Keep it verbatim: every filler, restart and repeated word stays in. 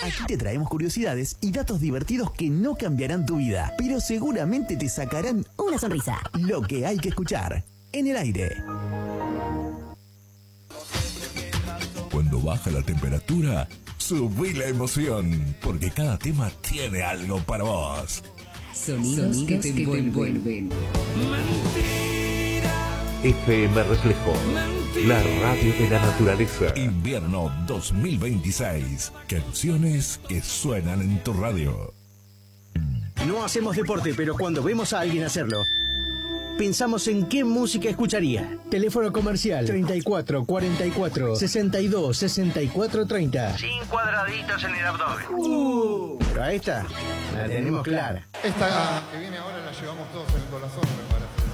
Aquí te traemos curiosidades y datos divertidos que no cambiarán tu vida, pero seguramente te sacarán una sonrisa. Lo que hay que escuchar en el aire. Cuando baja la temperatura, subí la emoción, porque cada tema tiene algo para vos. Sonidos, Sonidos que te envuelven. F M Reflejo, la radio de la naturaleza. Invierno dos mil veintiséis. Canciones que suenan en tu radio. No hacemos deporte, pero cuando vemos a alguien hacerlo, pensamos en qué música escucharía. Teléfono comercial treinta y cuatro cuarenta y cuatro sesenta y dos sesenta y cuatro treinta. Sin cuadraditos en el abdomen. Uh, pero a esta la tenemos clara. Esta que viene ahora la llevamos todos en el corazón.